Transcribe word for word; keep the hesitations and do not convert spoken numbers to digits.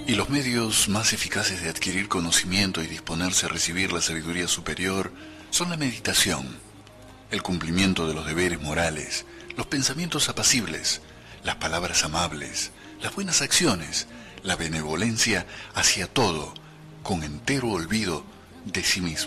Y los medios más eficaces de adquirir conocimiento y disponerse a recibir la sabiduría superior son la meditación, el cumplimiento de los deberes morales, los pensamientos apacibles, las palabras amables, las buenas acciones, la benevolencia hacia todo, con entero olvido de sí mismo.